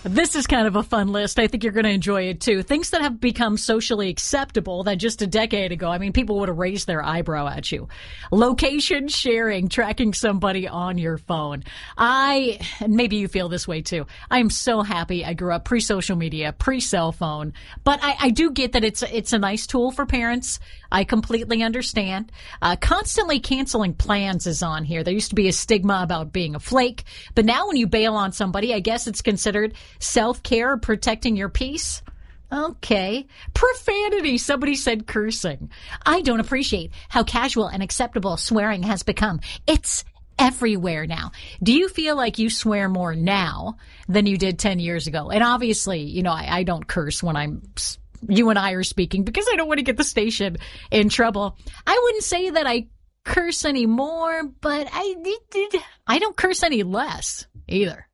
This is kind of a fun list. I think you're going to enjoy it too. Things that have become socially acceptable that just a decade ago, I mean, people would have raised their eyebrow at you. Location sharing, tracking somebody on your phone. And maybe you feel this way too. I am so happy I grew up pre-social media, pre-cell phone, but I do get that it's a nice tool for parents. I completely understand. Constantly canceling plans is on here. There used to be a stigma about being a flake, but now when you bail on somebody, I guess it's considered self-care, protecting your peace. Okay. Profanity. Somebody said cursing. I don't appreciate how casual and acceptable swearing has become. It's everywhere now. Do you feel like you swear more now than you did 10 years ago? And obviously, you know, I don't curse when you and I are speaking because I don't want to get the station in trouble. I wouldn't say that I curse anymore, but I don't curse any less either.